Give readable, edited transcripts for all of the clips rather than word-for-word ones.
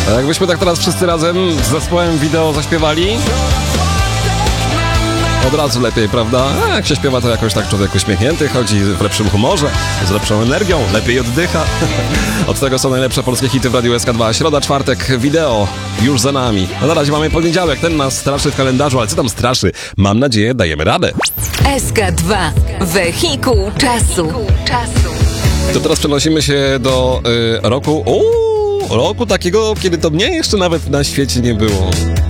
A jakbyśmy tak teraz wszyscy razem z zespołem wideo zaśpiewali, od razu lepiej, prawda? A jak się śpiewa, to jakoś tak człowiek uśmiechnięty, chodzi w lepszym humorze, z lepszą energią, lepiej oddycha. Od tego są najlepsze polskie hity w Radiu SK2. Środa, czwartek, wideo już za nami. A na razie mamy poniedziałek, ten nas straszy w kalendarzu, ale co tam straszy? Mam nadzieję, dajemy radę. SK2. Wehikuł czasu. To teraz przenosimy się do roku takiego, kiedy to mnie jeszcze nawet na świecie nie było.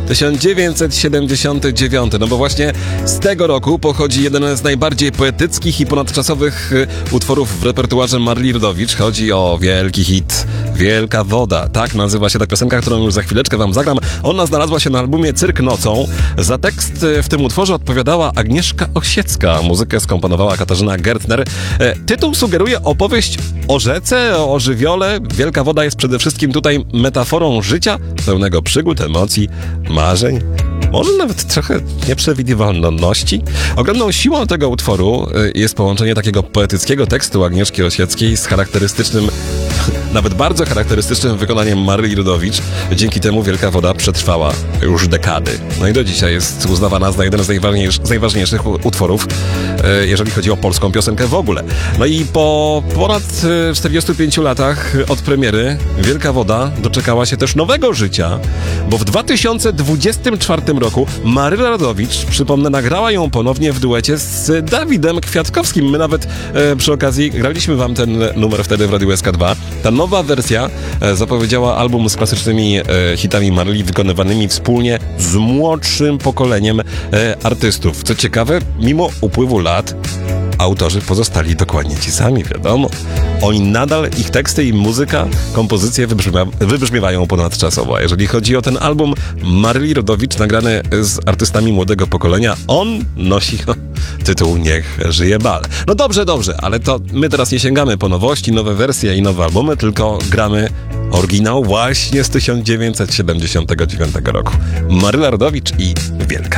1979, no bo właśnie z tego roku pochodzi jeden z najbardziej poetyckich i ponadczasowych utworów w repertuarze Maryli Rodowicz. Chodzi o wielki hit Wielka Woda. Tak nazywa się ta piosenka, którą już za chwileczkę wam zagram. Ona znalazła się na albumie Cyrk nocą. Za tekst w tym utworze odpowiadała Agnieszka Osiecka. Muzykę skomponowała Katarzyna Gertner. Tytuł sugeruje opowieść o rzece, o żywiole. Wielka Woda jest przede wszystkim tutaj metaforą życia, pełnego przygód, emocji, marzeń, może nawet trochę nieprzewidywalności. Ogromną siłą tego utworu jest połączenie takiego poetyckiego tekstu Agnieszki Osieckiej z charakterystycznym, nawet bardzo charakterystycznym wykonaniem Maryli Rodowicz. Dzięki temu Wielka Woda przetrwała już dekady. No i do dzisiaj jest uznawana za jeden z najważniejszych utworów, jeżeli chodzi o polską piosenkę w ogóle. No i po ponad 45 latach od premiery Wielka Woda doczekała się też nowego życia, bo w 2024 roku Maryla Rodowicz, przypomnę, nagrała ją ponownie w duecie z Dawidem Kwiatkowskim. My nawet przy okazji graliśmy wam ten numer wtedy w Radiu SK2. Ta nowa wersja zapowiedziała album z klasycznymi hitami Maryli wykonywanymi wspólnie z młodszym pokoleniem artystów. Co ciekawe, mimo upływu lat autorzy pozostali dokładnie ci sami, wiadomo. Oni nadal, ich teksty i muzyka, kompozycje wybrzmiewają ponadczasowo. A jeżeli chodzi o ten album Maryli Rodowicz nagrany z artystami młodego pokolenia, on nosi tytuł Niech żyje bal. No dobrze, ale to my teraz nie sięgamy po nowości, nowe wersje i nowe albumy, tylko gramy oryginał właśnie z 1979 roku. Maryla Rodowicz i Wielka